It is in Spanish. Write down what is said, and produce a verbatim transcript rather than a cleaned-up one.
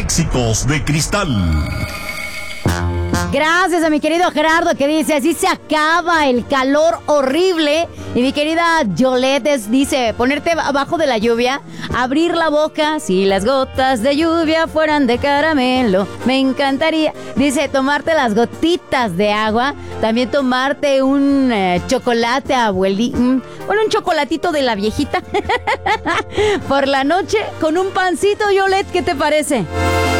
Éxitos de Cristal. Gracias a mi querido Gerardo que dice, así se acaba el calor horrible. Y mi querida Yolette dice, ponerte abajo de la lluvia, abrir la boca, si las gotas de lluvia fueran de caramelo, me encantaría. Dice, tomarte las gotitas de agua, también tomarte un eh, chocolate abuelito, bueno, un chocolatito de la viejita por la noche con un pancito, Yolette, ¿qué te parece?